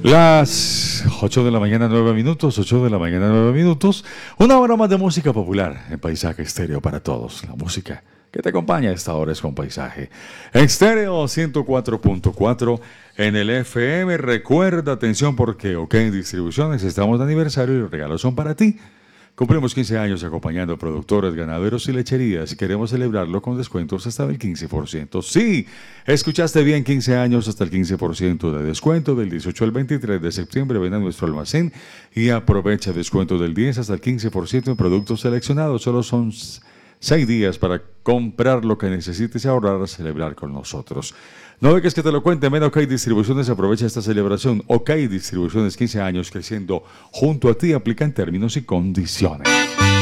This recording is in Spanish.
Las 8 de la mañana, 9 minutos, 8 de la mañana, 9 minutos. Una hora más de música popular en Paisaje Estéreo para todos. La música que te acompaña a esta hora es con Paisaje. Estéreo 104.4 en el FM. Recuerda, atención, porque OK Distribuciones, estamos de aniversario y los regalos son para ti. Cumplimos 15 años acompañando a productores, ganaderos y lecherías y queremos celebrarlo con descuentos hasta el 15%. Sí, escuchaste bien, 15 años hasta el 15% de descuento del 18 al 23 de septiembre. Ven a nuestro almacén y aprovecha descuento del 10 hasta el 15% en productos seleccionados. Solo son 6 días para comprar lo que necesites y ahorrar a celebrar con nosotros. No dejes que te lo cuente, ven a OK Distribuciones, aprovecha esta celebración. OK Distribuciones, 15 años creciendo junto a ti, aplican términos y condiciones.